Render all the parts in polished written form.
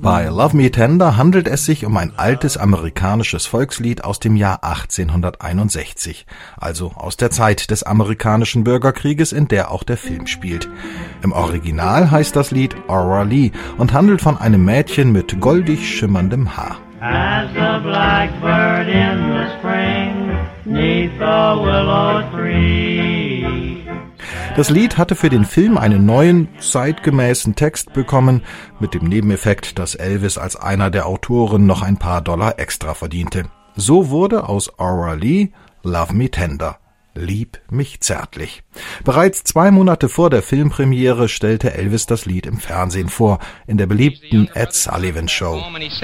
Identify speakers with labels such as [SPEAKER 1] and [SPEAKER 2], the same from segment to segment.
[SPEAKER 1] Bei Love Me Tender handelt es sich um ein altes amerikanisches Volkslied aus dem Jahr 1861, also aus der Zeit des amerikanischen Bürgerkrieges, in der auch der Film spielt. Im Original heißt das Lied Aura Lee und handelt von einem Mädchen mit goldig schimmerndem Haar.
[SPEAKER 2] As a blackbird in the spring, 'neath the willow tree.
[SPEAKER 1] Das Lied hatte für den Film einen neuen, zeitgemäßen Text bekommen, mit dem Nebeneffekt, dass Elvis als einer der Autoren noch ein paar Dollar extra verdiente. So wurde aus Aura Lee Love Me Tender. Lieb mich zärtlich. Bereits 2 Monate vor der Filmpremiere stellte Elvis das Lied im Fernsehen vor, in der beliebten Ed Sullivan Show.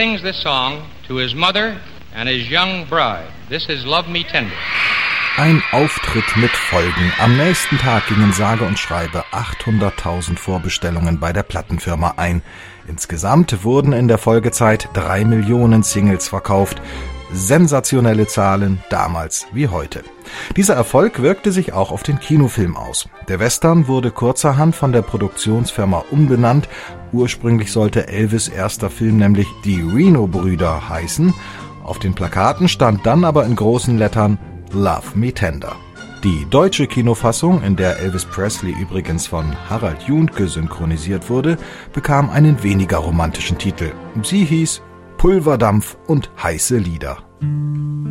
[SPEAKER 1] Ein Auftritt mit Folgen. Am nächsten Tag gingen sage und schreibe 800.000 Vorbestellungen bei der Plattenfirma ein. Insgesamt wurden in der Folgezeit 3 Millionen Singles verkauft. Sensationelle Zahlen, damals wie heute. Dieser Erfolg wirkte sich auch auf den Kinofilm aus. Der Western wurde kurzerhand von der Produktionsfirma umbenannt. Ursprünglich sollte Elvis' erster Film nämlich Die Reno-Brüder heißen. Auf den Plakaten stand dann aber in großen Lettern Love Me Tender. Die deutsche Kinofassung, in der Elvis Presley übrigens von Harald Juhnke synchronisiert wurde, bekam einen weniger romantischen Titel. Sie hieß Pulverdampf und heiße Lieder.